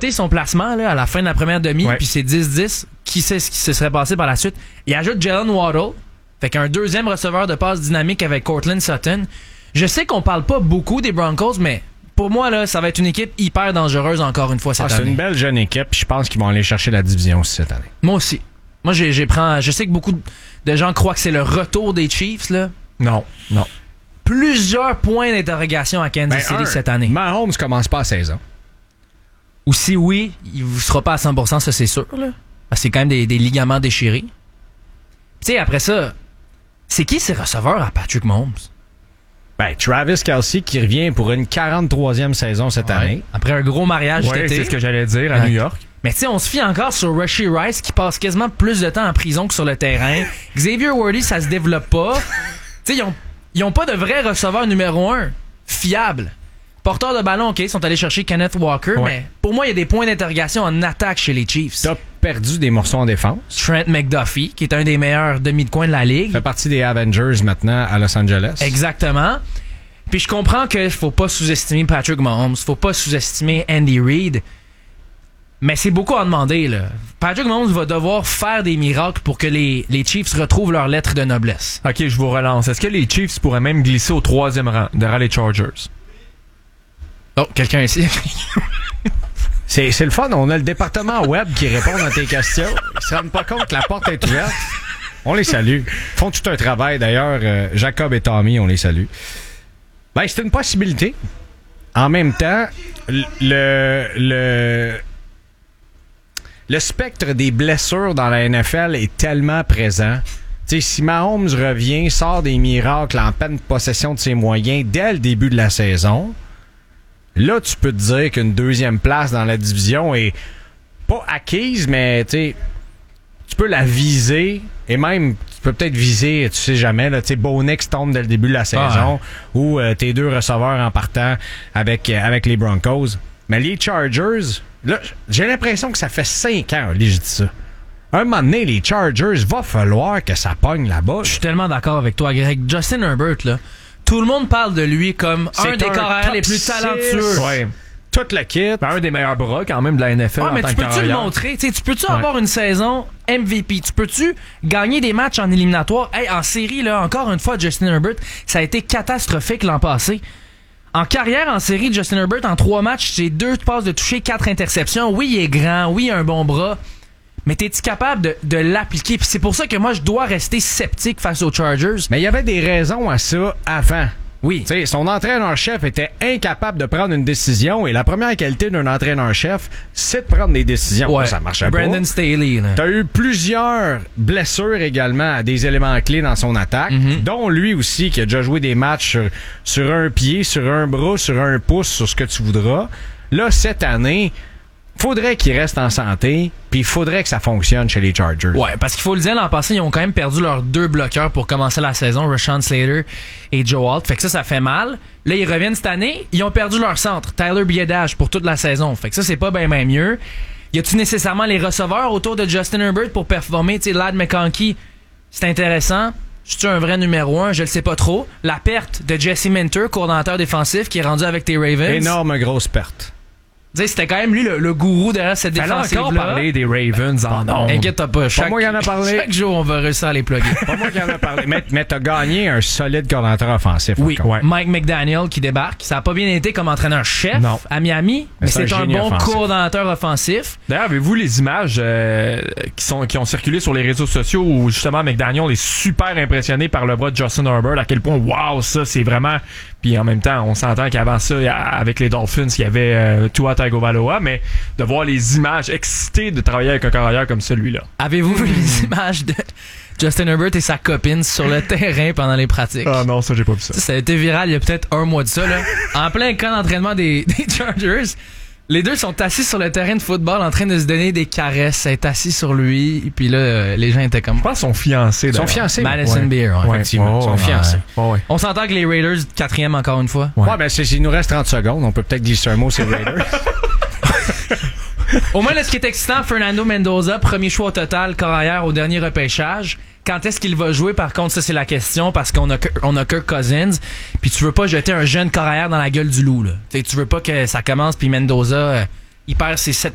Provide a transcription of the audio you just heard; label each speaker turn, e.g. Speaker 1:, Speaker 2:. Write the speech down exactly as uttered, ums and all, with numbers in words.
Speaker 1: capoté son placement là, à la fin de la première demi,
Speaker 2: ouais.
Speaker 1: puis c'est dix dix. Qui sait ce qui se serait passé par la suite? Il ajoute Jalen Waddle, fait qu'un deuxième receveur de passe dynamique avec Courtland Sutton. Je sais qu'on parle pas beaucoup des Broncos, mais pour moi, là, ça va être une équipe hyper dangereuse encore une fois cette
Speaker 2: ah,
Speaker 1: année.
Speaker 2: C'est une belle jeune équipe, je pense qu'ils vont aller chercher la division aussi cette année.
Speaker 1: Moi aussi. Moi, j'ai, j'ai prends, je sais que beaucoup de gens croient que c'est le retour des Chiefs, là.
Speaker 2: Non, non.
Speaker 1: Plusieurs points d'interrogation à Kansas
Speaker 2: Ben,
Speaker 1: City
Speaker 2: un,
Speaker 1: cette année.
Speaker 2: Mahomes commence pas à seize ans.
Speaker 1: Ou si oui, il ne sera pas à cent pour cent, ça c'est sûr, là. Parce que c'est quand même des, des ligaments déchirés. Tu sais, après ça, c'est qui ces receveurs à Patrick Mahomes?
Speaker 2: Ben, Travis Kelce qui revient pour une quarante-troisième saison cette
Speaker 1: Ouais.
Speaker 2: année.
Speaker 1: Après un gros mariage
Speaker 3: Ouais,
Speaker 1: cet été.
Speaker 3: c'est ce que j'allais dire à
Speaker 1: Ouais.
Speaker 3: New York.
Speaker 1: Mais tu sais, on se fie encore sur Rashee Rice qui passe quasiment plus de temps en prison que sur le terrain. Xavier Worthy, ça se développe pas. Tu sais, ils ont, ils ont pas de vrai receveur numéro un fiable. Porteur de ballon, OK, ils sont allés chercher Kenneth Walker,
Speaker 2: Ouais.
Speaker 1: mais pour moi, il y a des points d'interrogation en attaque chez les Chiefs.
Speaker 2: T'as perdu des morceaux en défense.
Speaker 1: Trent McDuffie, qui est un des meilleurs demi de coin de la ligue.
Speaker 2: Fait partie des Avengers maintenant à Los Angeles.
Speaker 1: Exactement. Puis je comprends qu'il faut pas sous-estimer Patrick Mahomes, faut pas sous-estimer Andy Reid, mais c'est beaucoup à demander, là. Patrick Mahomes va devoir faire des miracles pour que les, les Chiefs retrouvent leur lettre de noblesse.
Speaker 3: OK, je vous relance. Est-ce que les Chiefs pourraient même glisser au troisième rang derrière les Chargers?
Speaker 1: Oh, quelqu'un ici.
Speaker 2: C'est, c'est le fun, on a le département web qui répond à tes questions. Ils se rendent pas compte que la porte est ouverte. On les salue. Ils font tout un travail d'ailleurs. Euh, Jacob et Tommy, on les salue. Ben, c'est une possibilité. En même temps, le, le, le spectre des blessures dans la N F L est tellement présent. Tu sais, si Mahomes revient, sort des miracles en pleine possession de ses moyens dès le début de la saison, là, tu peux te dire qu'une deuxième place dans la division est pas acquise, mais tu sais, tu peux la viser et même tu peux peut-être viser, tu sais jamais, là, tu sais, Bo Nix tombe dès le début de la saison
Speaker 1: Ah ouais.
Speaker 2: ou euh, tes deux receveurs en partant avec, euh, avec les Broncos. Mais les Chargers, là, j'ai l'impression que ça fait cinq ans, là, je dis ça. Un moment donné, les Chargers, va falloir que ça pogne là-bas.
Speaker 1: Je suis tellement d'accord avec toi, Greg. Justin Herbert, là, tout le monde parle de lui comme
Speaker 2: C'est
Speaker 1: un des
Speaker 2: un
Speaker 1: carrières
Speaker 2: top
Speaker 1: les plus
Speaker 2: six.
Speaker 1: talentueux.
Speaker 3: Ouais.
Speaker 2: Toute la kit.
Speaker 3: Ben, un des meilleurs bras quand même de la N F L
Speaker 1: Ouais,
Speaker 3: en
Speaker 1: mais
Speaker 3: tant
Speaker 1: tu
Speaker 3: que
Speaker 1: peux-tu le
Speaker 3: carrière.
Speaker 1: montrer? T'sais, tu peux-tu
Speaker 3: Ouais.
Speaker 1: avoir une saison M V P? Tu peux-tu gagner des matchs en éliminatoire? Hey, en série, là, encore une fois, Justin Herbert, ça a été catastrophique l'an passé. En carrière, en série, Justin Herbert, en trois matchs, c'est deux passes de toucher, quatre interceptions. Oui, il est grand. Oui, il a un bon bras. Mais t'es-tu capable de, de l'appliquer? Puis c'est pour ça que moi, je dois rester sceptique face aux Chargers.
Speaker 2: Mais il y avait des raisons à ça avant.
Speaker 1: Oui.
Speaker 2: Tu sais, son entraîneur-chef était incapable de prendre une décision et la première qualité d'un entraîneur-chef, c'est de prendre des décisions.
Speaker 1: Ouais.
Speaker 2: Ça marchait
Speaker 1: Brandon
Speaker 2: pas.
Speaker 1: Staley, là.
Speaker 2: T'as eu plusieurs blessures également à des éléments clés dans son attaque,
Speaker 1: Mm-hmm.
Speaker 2: dont lui aussi qui a déjà joué des matchs sur, sur un pied, sur un bras, sur un pouce, sur ce que tu voudras. Là, cette année, faudrait qu'il reste en santé, puis il faudrait que ça fonctionne chez les Chargers.
Speaker 1: Ouais, parce qu'il faut le dire, l'an passé, ils ont quand même perdu leurs deux bloqueurs pour commencer la saison, Rashawn Slater et Joe Alt. Fait que ça, ça fait mal. Là, ils reviennent cette année, ils ont perdu leur centre, Tyler Biadasz, pour toute la saison. Fait que ça, c'est pas bien ben mieux. Y a-tu nécessairement les receveurs autour de Justin Herbert pour performer? Tu sais, Ladd McConkey, c'est intéressant. C'est-tu un vrai numéro un? Je le sais pas trop. La perte de Jesse Minter, coordonnateur défensif, qui est rendu avec tes Ravens.
Speaker 2: Énorme grosse perte.
Speaker 1: Tu sais, c'était quand même lui le, le gourou derrière cette
Speaker 3: Fallait
Speaker 1: défensive-là.
Speaker 3: encore parler des Ravens en ondes.
Speaker 1: Inquiète-toi pas. Chaque,
Speaker 2: moi qui en a parlé.
Speaker 1: Chaque jour, on va réussir à les plugger.
Speaker 2: Pas moi qui en a parlé. Mais, mais t'as gagné un solide coordinateur offensif.
Speaker 1: Oui,
Speaker 2: encore.
Speaker 3: Ouais.
Speaker 1: Mike McDaniel qui débarque. Ça a pas bien été comme entraîneur-chef
Speaker 3: Non.
Speaker 1: à Miami, mais,
Speaker 2: Mais c'est
Speaker 1: c'est
Speaker 2: un
Speaker 1: un,
Speaker 2: génie
Speaker 1: bon
Speaker 2: offensif.
Speaker 1: coordonnateur offensif.
Speaker 3: D'ailleurs, avez-vous les images euh, qui sont qui ont circulé sur les réseaux sociaux où justement McDaniel est super impressionné par le bras de Justin Herbert, à quel point wow, ça c'est vraiment. Puis en même temps, on s'entend qu'avant ça, avec les Dolphins, il y avait euh, Tua Tagovailoa, mais de voir les images excitées de travailler avec un carrière comme celui-là.
Speaker 1: Avez-vous vu les images de Justin Herbert et sa copine sur le terrain pendant les pratiques?
Speaker 3: Ah non, ça j'ai pas vu ça.
Speaker 1: Ça, ça a été viral il y a peut-être un mois de ça, là. En plein camp d'entraînement des, des Chargers. Les deux sont assis sur le terrain de football en train de se donner des caresses, être assis sur lui, et puis là, euh, les gens étaient comme...
Speaker 3: Je pense qu'ils sont fiancés.
Speaker 2: Ils sont
Speaker 3: d'ailleurs.
Speaker 2: fiancés.
Speaker 1: Madison
Speaker 2: ouais.
Speaker 1: Beer, ouais.
Speaker 3: Ouais.
Speaker 2: Effectivement, ils sont
Speaker 3: Ouais,
Speaker 2: fiancés.
Speaker 3: Ouais, ouais.
Speaker 1: On s'entend que les Raiders, quatrième encore une fois.
Speaker 3: Ouais.
Speaker 2: Ouais, ben, c'est, il nous reste trente secondes. On peut peut-être glisser un mot sur les Raiders.
Speaker 1: Au moins, là, ce qui est excitant, Fernando Mendoza, premier choix au total, carrière au dernier repêchage. Quand est-ce qu'il va jouer, par contre, ça c'est la question, parce qu'on a, on a Kirk Cousins, puis tu veux pas jeter un jeune carrière dans la gueule du loup, là. T'sais, tu veux pas que ça commence, puis Mendoza, euh, il perd ses sept